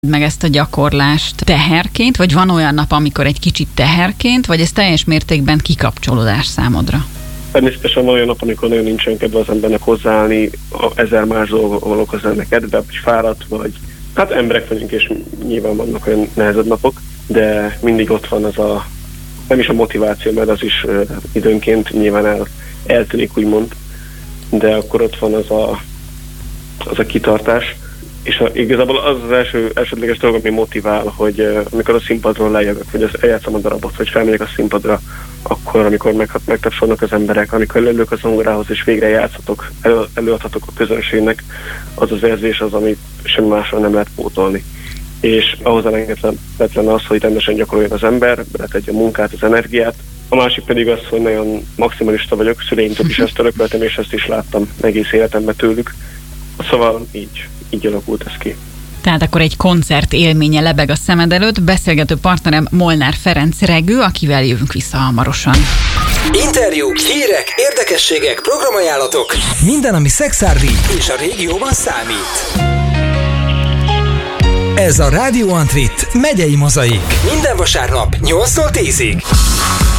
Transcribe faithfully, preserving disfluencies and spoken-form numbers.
meg ezt a gyakorlást teherként, vagy van olyan nap, amikor egy kicsit teherként, vagy ez teljes mértékben kikapcsolódás számodra? Természetesen van olyan nap, amikor nagyon nincsen kedve az embernek hozzáállni, a ezer más dolgokon okoznak kedve, vagy fáradt, vagy hát emberek vagyunk, és nyilván vannak olyan nehezebb napok, de mindig ott van az a, nem is a motiváció, mert az is uh, időnként nyilván el, eltűnik, úgymond, de akkor ott van az a, az a kitartás, és a, igazából az az első, elsődleges dolog, ami motivál, hogy uh, amikor a színpadról lejövök, vagy az eljátszom a darabot, vagy felmegyek a színpadra, akkor, amikor meg, megtapsolnak az emberek, amikor leülök a zongorához, és végre játszhatok, elő, előadhatok a közönségnek, az az érzés az, amit semmi másról nem lehet pótolni. És ahhoz elengedhetetlen az, hogy rendesen gyakoroljon az ember, beletegye a munkát, az energiát. A másik pedig az, hogy nagyon maximalista vagyok, szüleimtől is ezt örököltem, és ezt is láttam egész életemben tőlük. Szóval így, így alakult ez ki. Tehát akkor egy koncert élménye lebeg a szemed előtt. Beszélgető partnerem Molnár Ferenc Regő, akivel jövünk vissza hamarosan. Interjúk, hírek, érdekességek, programajánlatok. Minden, ami szexárdi és a régióban számít. Ez a Rádió Antrit megyei mozaik. Minden vasárnap nyolctól tízig.